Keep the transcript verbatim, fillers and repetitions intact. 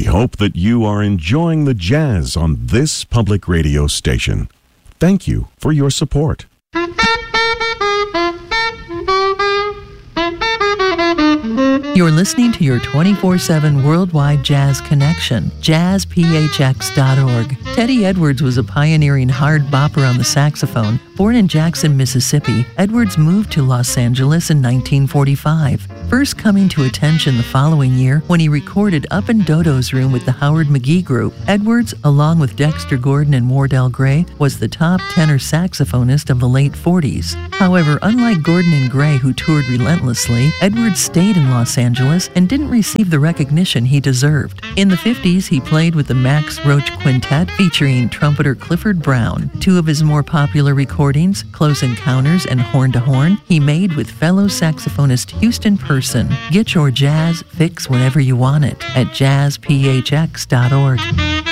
hope that you are enjoying the jazz on this public radio station. Thank you for your support. You're listening to your twenty-four seven worldwide jazz connection, jazz p h x dot org. Teddy Edwards was a pioneering hard bopper on the saxophone. Born in Jackson, Mississippi, Edwards moved to Los Angeles in nineteen forty-five, first coming to attention the following year when he recorded Up in Dodo's Room with the Howard McGhee Group. Edwards, along with Dexter Gordon and Wardell Gray, was the top tenor saxophonist of the late forties. However, unlike Gordon and Gray, who toured relentlessly, Edwards stayed in Los Angeles and didn't receive the recognition he deserved. In the fifties, he played with the Max Roach Quintet featuring trumpeter Clifford Brown. Two of his more popular recordings, Close Encounters and Horn to Horn, he made with fellow saxophonist Houston Person. Get your jazz fix whenever you want it at jazz p h x dot org.